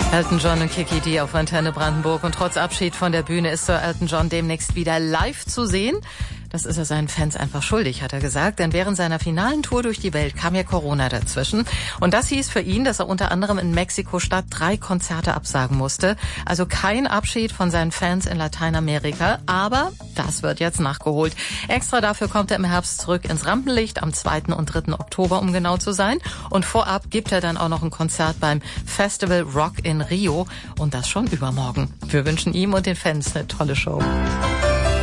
Elton John und Kiki D auf Antenne Brandenburg. Und trotz Abschied von der Bühne ist Sir Elton John demnächst wieder live zu sehen. Das ist er seinen Fans einfach schuldig, hat er gesagt. Denn während seiner finalen Tour durch die Welt kam ja Corona dazwischen. Und das hieß für ihn, dass er unter anderem in Mexiko-Stadt 3 Konzerte absagen musste. Also kein Abschied von seinen Fans in Lateinamerika. Aber das wird jetzt nachgeholt. Extra dafür kommt er im Herbst zurück ins Rampenlicht am 2. und 3. Oktober, um genau zu sein. Und vorab gibt er dann auch noch ein Konzert beim Festival Rock in Rio. Und das schon übermorgen. Wir wünschen ihm und den Fans eine tolle Show.